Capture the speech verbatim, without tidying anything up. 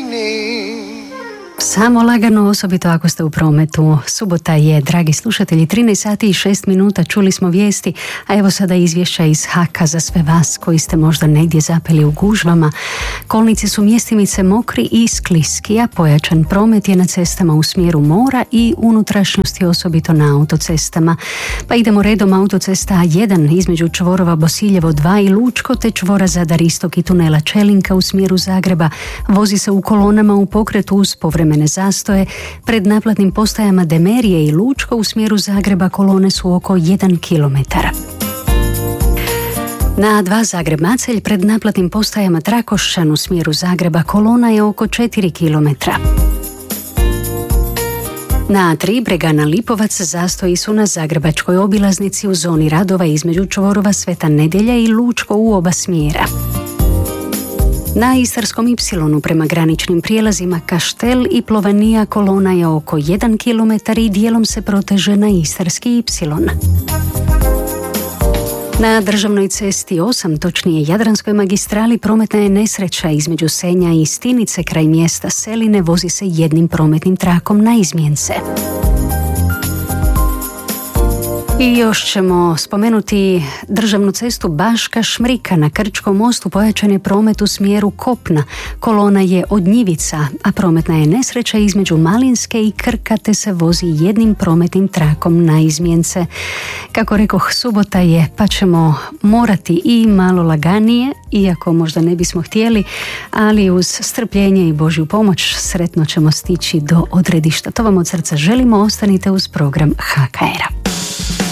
Samo lagano, osobito ako ste u prometu. Subota je, dragi slušatelji, trinaest sati i šest minuta, čuli smo vijesti, a evo sada izvješća iz Haka za sve vas koji ste možda negdje zapeli u gužvama. Kolnici su mjestimice mokri i skliski, a pojačan promet je na cestama u smjeru mora i unutrašnjosti, osobito na autocestama. Pa idemo redom: autocesta A jedan između čvorova Bosiljevo dva i Lučko, te čvora Zadar Istok i tunela Čelinka u smjeru Zagreba vozi se u kolonama u pokretu uz povremene zastoje. Pred naplatnim postajama Demerije i Lučko u smjeru Zagreba kolone su oko jedan kilometar. Na A dva Zagreb-Macelj pred naplatnim postajama Trakošćan u smjeru Zagreba kolona je oko četiri kilometra. Na A tri Bregana Lipovac zastoji su na zagrebačkoj obilaznici u zoni radova između čvorova Sveta Nedjelja i Lučko u oba smjera. Na Istarskom Ipsilonu prema graničnim prijelazima Kaštel i Plovanija kolona je oko jedan kilometar i dijelom se proteže na Istarski Ipsilon. Na državnoj cesti osam, točnije Jadranskoj magistrali, prometna je nesreća između Senja i Stinice kraj mjesta Seline, vozi se jednim prometnim trakom na izmjence. I još ćemo spomenuti državnu cestu Baška Šmrika. Na Krčkom mostu pojačan je promet u smjeru kopna. Kolona je od Njivica, a prometna je nesreća između Malinske i Krka, te se vozi jednim prometnim trakom na izmjence. Kako rekoh, subota je, pa ćemo morati i malo laganije, iako možda ne bismo htjeli, ali uz strpljenje i Božju pomoć sretno ćemo stići do odredišta. To vam od srca želimo, ostanite uz program H K R-a.